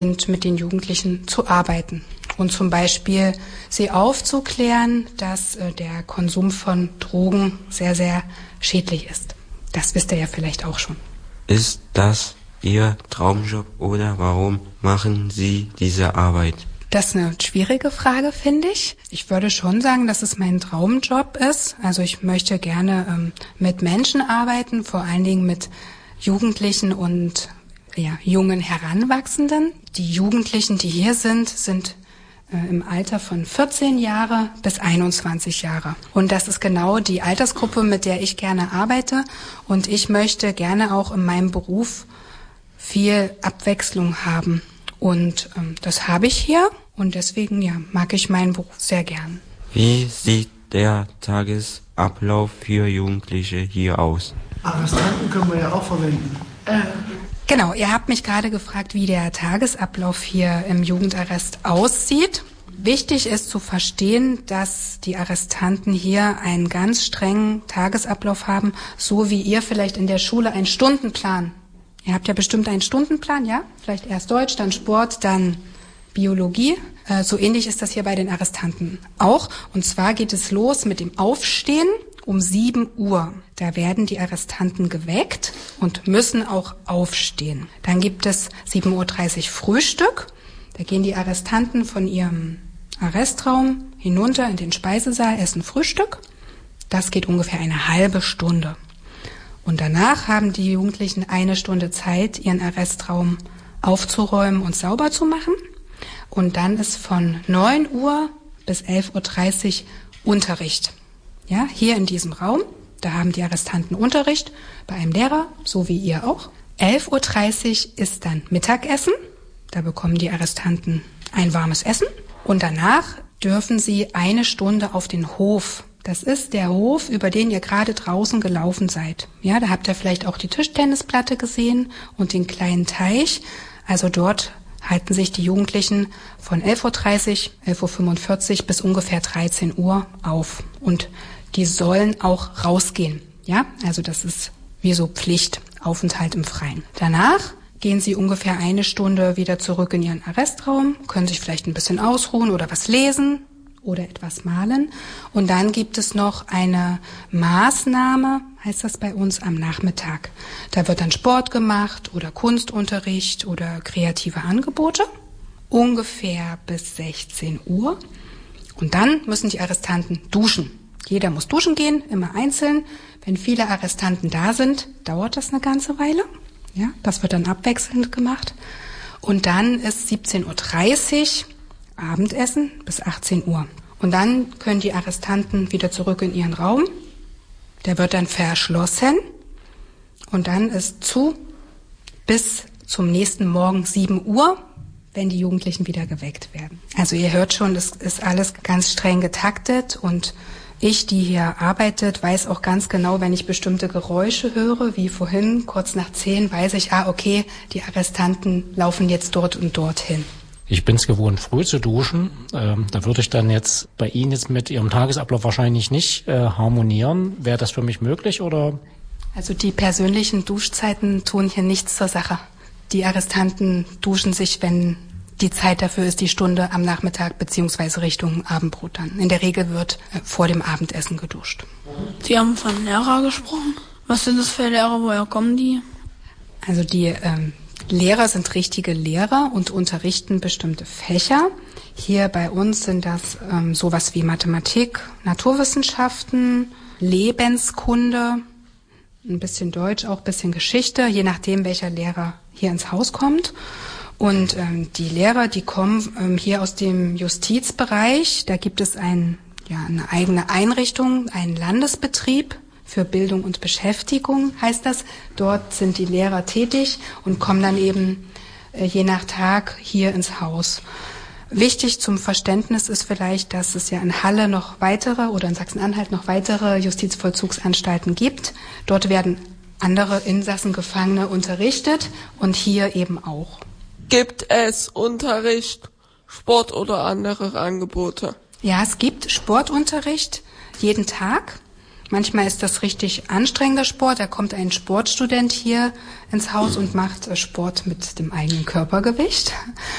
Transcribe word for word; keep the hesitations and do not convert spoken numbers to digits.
und mit den Jugendlichen zu arbeiten und zum Beispiel sie aufzuklären, dass äh, der Konsum von Drogen sehr, sehr schädlich ist. Das wisst ihr ja vielleicht auch schon. Ist das Ihr Traumjob oder warum machen Sie diese Arbeit? Das ist eine schwierige Frage, finde ich. Ich würde schon sagen, dass es mein Traumjob ist. Also ich möchte gerne ähm, mit Menschen arbeiten, vor allen Dingen mit Jugendlichen und ja, jungen Heranwachsenden. Die Jugendlichen, die hier sind, sind äh, im Alter von vierzehn Jahre bis einundzwanzig Jahre. Und das ist genau die Altersgruppe, mit der ich gerne arbeite. Und ich möchte gerne auch in meinem Beruf viel Abwechslung haben. Und ähm, das habe ich hier. Und deswegen ja, mag ich meinen Beruf sehr gern. Wie sieht der Tagesablauf für Jugendliche hier aus? Arrestanten können wir ja auch verwenden. Äh. Genau, ihr habt mich gerade gefragt, wie der Tagesablauf hier im Jugendarrest aussieht. Wichtig ist zu verstehen, dass die Arrestanten hier einen ganz strengen Tagesablauf haben, so wie ihr vielleicht in der Schule einen Stundenplan. Ihr habt ja bestimmt einen Stundenplan, ja? Vielleicht erst Deutsch, dann Sport, dann Biologie. Äh, so ähnlich ist das hier bei den Arrestanten auch. Und zwar geht es los mit dem Aufstehen um sieben Uhr. Da werden die Arrestanten geweckt und müssen auch aufstehen. Dann gibt es sieben Uhr dreißig Frühstück. Da gehen die Arrestanten von ihrem Arrestraum hinunter in den Speisesaal, essen Frühstück. Das geht ungefähr eine halbe Stunde. Und danach haben die Jugendlichen eine Stunde Zeit, ihren Arrestraum aufzuräumen und sauber zu machen. Und dann ist von neun Uhr bis elf Uhr dreißig Unterricht. Ja, hier in diesem Raum, da haben die Arrestanten Unterricht bei einem Lehrer, so wie ihr auch. elf Uhr dreißig ist dann Mittagessen. Da bekommen die Arrestanten ein warmes Essen. Und danach dürfen sie eine Stunde auf den Hof. Das ist der Hof, über den ihr gerade draußen gelaufen seid. Ja, da habt ihr vielleicht auch die Tischtennisplatte gesehen und den kleinen Teich. Also dort halten sich die Jugendlichen von elf Uhr dreißig, elf Uhr fünfundvierzig bis ungefähr dreizehn Uhr auf. Und die sollen auch rausgehen. Ja, also das ist wie so Pflicht, Aufenthalt im Freien. Danach gehen sie ungefähr eine Stunde wieder zurück in ihren Arrestraum, können sich vielleicht ein bisschen ausruhen oder was lesen oder etwas malen. Und dann gibt es noch eine Maßnahme, heißt das bei uns, am Nachmittag. Da wird dann Sport gemacht oder Kunstunterricht oder kreative Angebote, ungefähr bis sechzehn Uhr. Und dann müssen die Arrestanten duschen. Jeder muss duschen gehen, immer einzeln. Wenn viele Arrestanten da sind, dauert das eine ganze Weile. Ja, das wird dann abwechselnd gemacht. Und dann ist siebzehn Uhr dreißig Abendessen bis achtzehn Uhr. Und dann können die Arrestanten wieder zurück in ihren Raum. Der wird dann verschlossen. Und dann ist zu bis zum nächsten Morgen sieben Uhr, wenn die Jugendlichen wieder geweckt werden. Also ihr hört schon, das ist alles ganz streng getaktet. Und ich, die hier arbeitet, weiß auch ganz genau, wenn ich bestimmte Geräusche höre, wie vorhin, kurz nach zehn, weiß ich, ah, okay, die Arrestanten laufen jetzt dort und dorthin. Ich bin es gewohnt, früh zu duschen. Ähm, da würde ich dann jetzt bei Ihnen jetzt mit Ihrem Tagesablauf wahrscheinlich nicht äh, harmonieren. Wäre das für mich möglich, oder? Also die persönlichen Duschzeiten tun hier nichts zur Sache. Die Arrestanten duschen sich, wenn die Zeit dafür ist, die Stunde am Nachmittag beziehungsweise Richtung Abendbrot dann. In der Regel wird äh, vor dem Abendessen geduscht. Sie haben von Lehrer gesprochen. Was sind das für Lehrer? Woher kommen die? Also die ähm, Lehrer sind richtige Lehrer und unterrichten bestimmte Fächer. Hier bei uns sind das ähm, sowas wie Mathematik, Naturwissenschaften, Lebenskunde, ein bisschen Deutsch, auch ein bisschen Geschichte, je nachdem, welcher Lehrer hier ins Haus kommt. Und ähm, die Lehrer, die kommen ähm, hier aus dem Justizbereich. Da gibt es ein, ja, eine eigene Einrichtung, einen Landesbetrieb für Bildung und Beschäftigung heißt das. Dort sind die Lehrer tätig und kommen dann eben äh, je nach Tag hier ins Haus. Wichtig zum Verständnis ist vielleicht, dass es ja in Halle noch weitere oder in Sachsen-Anhalt noch weitere Justizvollzugsanstalten gibt. Dort werden andere Insassen, Gefangene unterrichtet und hier eben auch. Gibt es Unterricht, Sport oder andere Angebote? Ja, es gibt Sportunterricht jeden Tag. Manchmal ist das richtig anstrengender Sport. Da kommt ein Sportstudent hier ins Haus und macht Sport mit dem eigenen Körpergewicht.